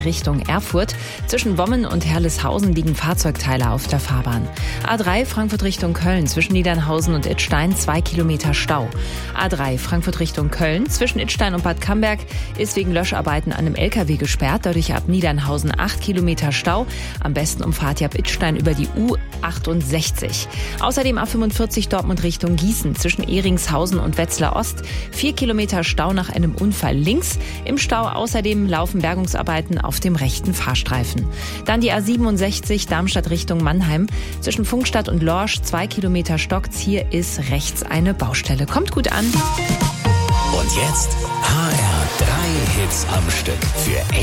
Richtung Erfurt. Zwischen Wommen und Herleshausen liegen Fahrzeugteile auf der Fahrbahn. A3 Frankfurt Richtung Köln. Zwischen Niedernhausen und Idstein 2 Kilometer Stau. A3 Frankfurt Richtung Köln. Zwischen Idstein und Bad Camberg ist wegen Löscharbeiten an einem LKW gesperrt. Dadurch ab Niedernhausen 8 Kilometer Stau. Am besten umfahrt ihr ab Idstein über die U68. Außerdem A45 Dortmund Richtung Gießen. Zwischen Ehringshausen und Wetzlar Ost 4 Kilometer Stau nach einem Unfall links. Im Stau außerdem laufen Bergungsarbeiten auf dem rechten Fahrstreifen. Dann die A67 Darmstadt Richtung Mannheim. Zwischen Funkstadt und Lorsch 2 Kilometer stockt's. Hier ist rechts eine Baustelle. Kommt gut an. Und jetzt HR3 Hits am Stück für